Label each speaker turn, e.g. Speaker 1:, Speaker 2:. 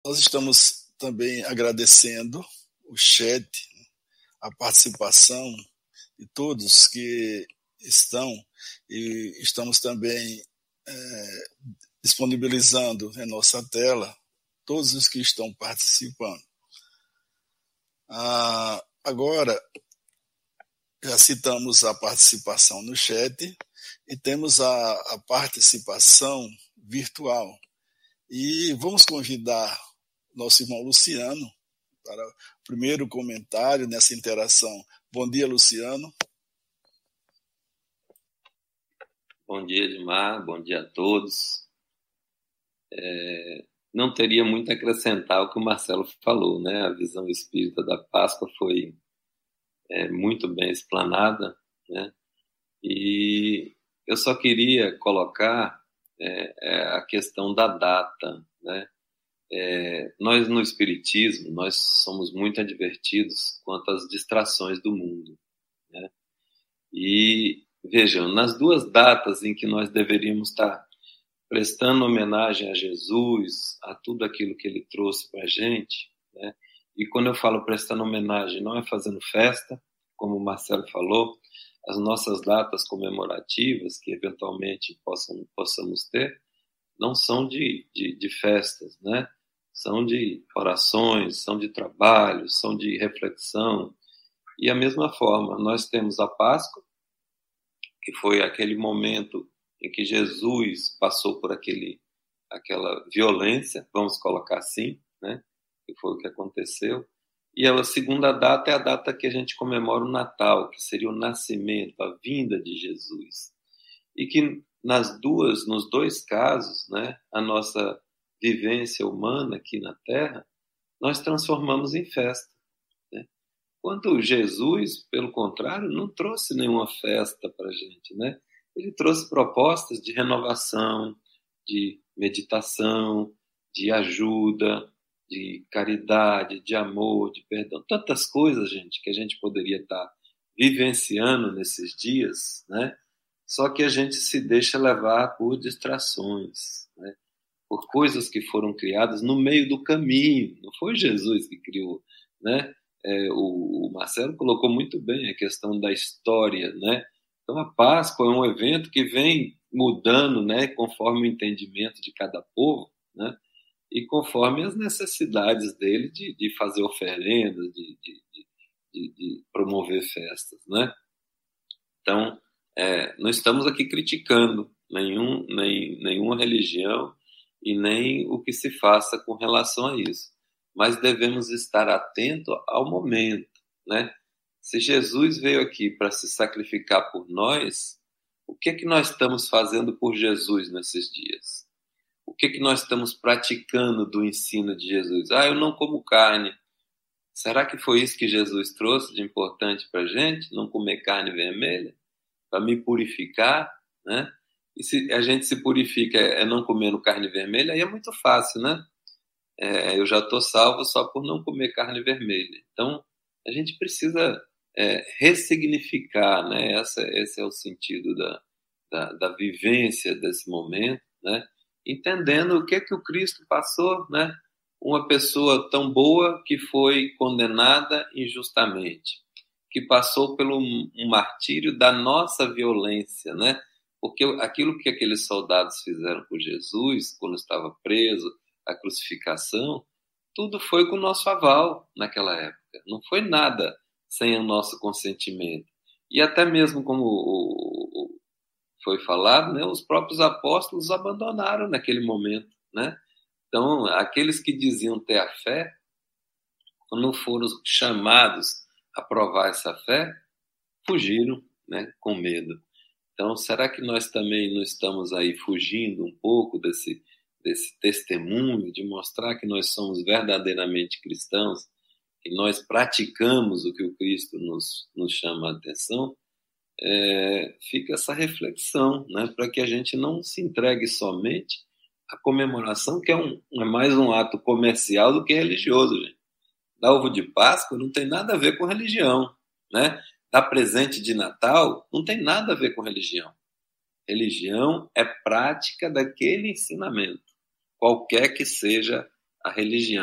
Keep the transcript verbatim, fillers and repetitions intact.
Speaker 1: Nós estamos também agradecendo o chat, a participação de todos que estão, e estamos também é, disponibilizando em nossa tela todos os que estão participando. Ah, agora, já citamos a participação no chat e temos a, a participação virtual. E vamos convidar nosso irmão Luciano para o primeiro comentário nessa interação. Bom dia, Luciano.
Speaker 2: Bom dia, Edmar. Bom dia a todos. É, não teria muito a acrescentar ao que o Marcelo falou, né? A visão espírita da Páscoa foi é, muito bem explanada, né? E eu só queria colocar é, é, a questão da data, né? É, nós no Espiritismo, nós somos muito advertidos quanto às distrações do mundo, né? E vejam, nas duas datas em que nós deveríamos estar prestando homenagem a Jesus, a tudo aquilo que ele trouxe para a gente, né? E quando eu falo prestando homenagem, não é fazendo festa, como o Marcelo falou, as nossas datas comemorativas que eventualmente possam, possamos ter, não são de, de, de festas, né? São de orações, são de trabalho, são de reflexão. E a mesma forma, nós temos a Páscoa, que foi aquele momento em que Jesus passou por aquele, aquela violência, vamos colocar assim, né? Que foi o que aconteceu. E a segunda data é a data que a gente comemora o Natal, que seria o nascimento, a vinda de Jesus. E que nas duas, nos dois casos, né, a nossa vivência humana aqui na Terra, nós transformamos em festa, né? Quando Jesus, pelo contrário, não trouxe nenhuma festa para a gente, né? Ele trouxe propostas de renovação, de meditação, de ajuda, de caridade, de amor, de perdão, tantas coisas, gente, que a gente poderia estar vivenciando nesses dias, né? Só que a gente se deixa levar por distrações, né? Por coisas que foram criadas no meio do caminho. Não foi Jesus que criou, né? É, o, o Marcelo colocou muito bem a questão da história, né? Então a Páscoa é um evento que vem mudando, né, conforme o entendimento de cada povo, né? E conforme as necessidades dele de, de fazer oferendas, de, de, de, de promover festas, né? Então, é, não estamos aqui criticando nenhum, nem, nenhuma religião e nem o que se faça com relação a isso. Mas devemos estar atentos ao momento, né? Se Jesus veio aqui para se sacrificar por nós, o que é que nós estamos fazendo por Jesus nesses dias? O que é que nós estamos praticando do ensino de Jesus? Ah, eu não como carne. Será que foi isso que Jesus trouxe de importante para a gente? Não comer carne vermelha? Para me purificar, né? E se a gente se purifica é não comendo carne vermelha, aí é muito fácil, né? É, eu já estou salvo só por não comer carne vermelha. Então, a gente precisa é, ressignificar, né? Essa, esse é o sentido da, da, da vivência desse momento, né? Entendendo o que é que o Cristo passou, né? Uma pessoa tão boa que foi condenada injustamente, que passou pelo um martírio da nossa violência, né? Porque aquilo que aqueles soldados fizeram com Jesus, quando estava preso, a crucificação, tudo foi com o nosso aval naquela época. Não foi nada sem o nosso consentimento. E até mesmo como foi falado, né, os próprios apóstolos abandonaram naquele momento, né? Então, aqueles que diziam ter a fé, quando foram chamados a provar essa fé, fugiram, né, com medo. Então, será que nós também não estamos aí fugindo um pouco desse, desse testemunho, de mostrar que nós somos verdadeiramente cristãos, que nós praticamos o que o Cristo nos, nos chama a atenção? É, fica essa reflexão, né, para que a gente não se entregue somente à comemoração, que é, um, é mais um ato comercial do que religioso, gente. Dar ovo de Páscoa não tem nada a ver com religião, né? Dar presente de Natal não tem nada a ver com religião. Religião é prática daquele ensinamento, qualquer que seja a religião